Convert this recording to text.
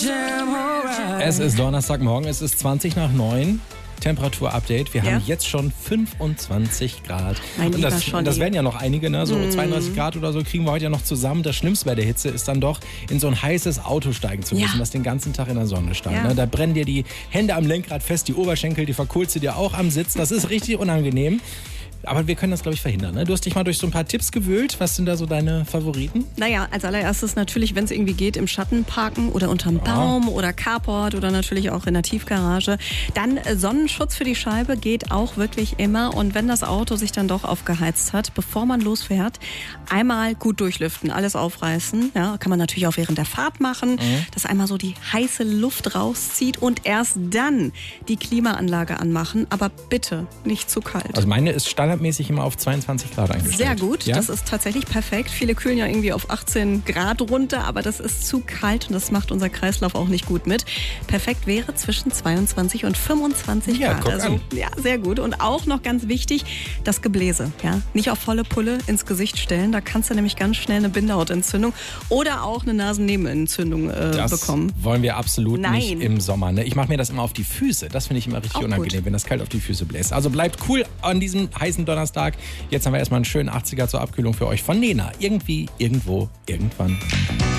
Es ist Donnerstagmorgen, es ist 20:09. Temperaturupdate. Wir haben jetzt schon 25 Grad. Und das werden ja noch einige, ne? So 32 Grad oder so kriegen wir heute ja noch zusammen. Das Schlimmste bei der Hitze ist dann doch, in so ein heißes Auto steigen zu müssen, das den ganzen Tag in der Sonne stand. Ne? Da brennen dir die Hände am Lenkrad fest, die Oberschenkel, die verkohlst du dir auch am Sitz. Das ist richtig unangenehm. Aber wir können das, glaube ich, verhindern. Ne? Du hast dich mal durch so ein paar Tipps gewühlt. Was sind da so deine Favoriten? Naja, als allererstes natürlich, wenn es irgendwie geht, im Schatten parken oder unterm Baum oder Carport oder natürlich auch in der Tiefgarage. Dann Sonnenschutz für die Scheibe geht auch wirklich immer. Und wenn das Auto sich dann doch aufgeheizt hat, bevor man losfährt, einmal gut durchlüften, alles aufreißen. Ja, kann man natürlich auch während der Fahrt machen, dass einmal so die heiße Luft rauszieht und erst dann die Klimaanlage anmachen. Aber bitte nicht zu kalt. Also meine ist standardmäßig immer auf 22 Grad eingestellt. Sehr gut, das ist tatsächlich perfekt. Viele kühlen ja irgendwie auf 18 Grad runter, aber das ist zu kalt und das macht unser Kreislauf auch nicht gut mit. Perfekt wäre zwischen 22 und 25 Grad. Guck an. Ja, sehr gut. Und auch noch ganz wichtig, das Gebläse. Ja? Nicht auf volle Pulle ins Gesicht stellen, da kannst du nämlich ganz schnell eine Bindehautentzündung oder auch eine Nasennebenentzündung bekommen. Das wollen wir absolut nicht im Sommer. Ne? Ich mache mir das immer auf die Füße. Das finde ich immer richtig unangenehm, wenn das kalt auf die Füße bläst. Also bleibt cool an diesem heißen Donnerstag. Jetzt haben wir erstmal einen schönen 80er zur Abkühlung für euch von Nena. Irgendwie, irgendwo, irgendwann.